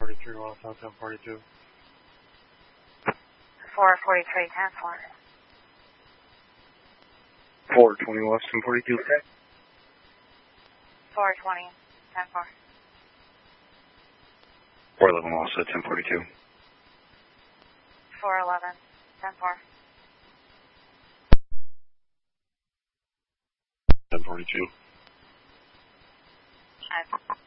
1043, West, 1042. 443, 10-4. 420 West, 1042, okay? 420, 10-4. 411 West, 1042. 411, 10-4. 1042.